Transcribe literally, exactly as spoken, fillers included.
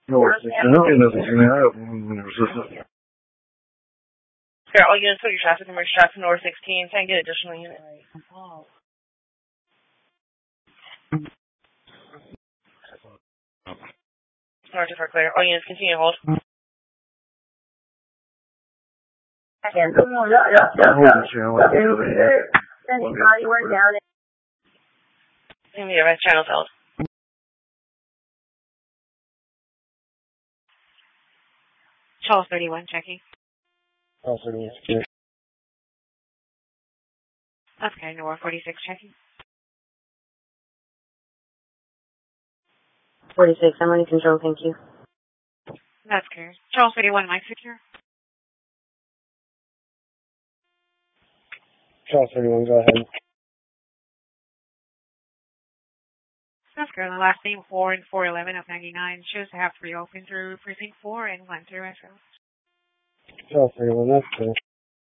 North sixteen, North sixteen. Here, all units, put your traffic and merge traffic North sixteen. Can I get additional units? North to clear. All units, continue to hold. Yeah, yeah, yeah. Anybody went down it. Give me your right channel held. Charles thirty-one, checking. Charles thirty-one, checking. Okay, Nora forty-six, checking. forty-six, I'm under control, thank you. That's clear. Charles thirty-one, mic secure. Charles thirty-one, go ahead. That's clear. The last name four and four eleven of ninety-nine shows to have three open through precinct four and one through Metro. Charles thirty-one, that's clear.